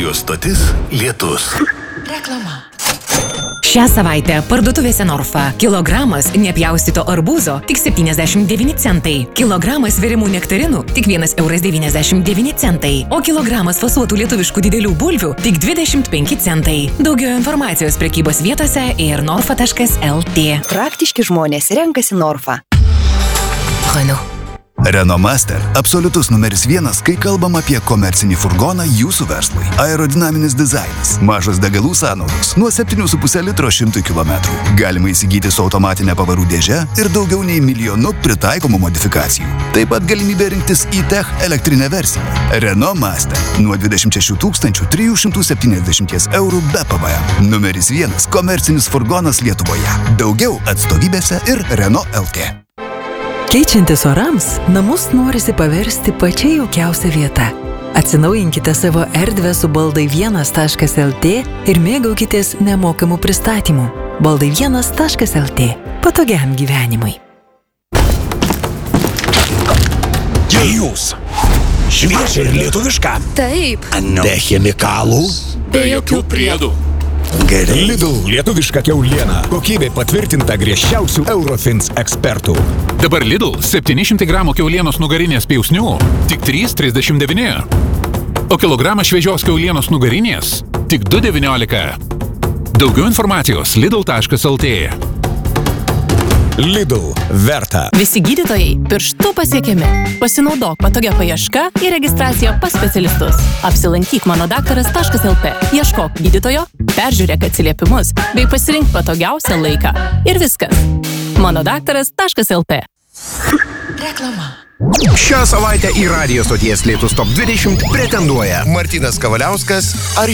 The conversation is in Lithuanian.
Radijos stotis Lietus. Reklama. Šią savaitę parduotuvėse Norfa. Kilogramas nepjaustyto arbūzo tik 79 centai. Kilogramas virimų nektarinų tik 1,99 eurai. O kilogramas fasuotų lietuviškų didelių bulvių tik 25 centai. Daugiau informacijos prekybos vietose ir norfa.lt. Praktiški žmonės renkasi Norfa. Renault. Renault Master – absoliutus numeris 1, kai kalbam apie komercinį furgoną jūsų verslui. Aerodinaminis dizainas, mažos degalų sąnaudos, nuo 7,5 litro 100 km. Galima įsigyti su automatinė pavarų dėže ir daugiau nei 1 milijonu pritaikomų modifikacijų. Taip pat galimybė rinktis e-Tech elektrinę versiją. Renault Master – nuo 26 370 eurų be PVM. Numeris 1 komercinis furgonas Lietuvoje. Daugiau atstovybėse ir Renault LT. Keičiantis orams, namus norisi paversti pačia jaukiausia vieta. Atsinaujinkite savo erdvę su baldai1.lt ir mėgaukitės nemokamų pristatymų. baldai1.lt. Patogiam gyvenimui. Jūs. Šviežia ir lietuviška. Taip. Be chemikalų. Be jokių priedų. Gerai. Lidl lietuviška kiauliena. Kokybė patvirtinta griežčiausių Eurofins ekspertų. Dabar Lidl 700 gramų kiaulienos nugarinės pjausnių tik 3,39. O kilogramas šviežios kiaulienos nugarinės tik 2,19. Daugiau informacijos lidl.lt. Lidl verta. Visi gydytojai pirštu pasiekiami. Pasinaudok patogia paieška ir registracija pas specialistus. Apsilankyk manodaktaras.lt. Ieškok gydytojo, peržiūrėk atsiliepimus bei pasirink patogiausią laiką. Ir viskas. manodaktaras.lt. Reklama. Šią savaitę į radijo stoties Lietus Top 20 pretenduoja Martynas Kavaliauskas ar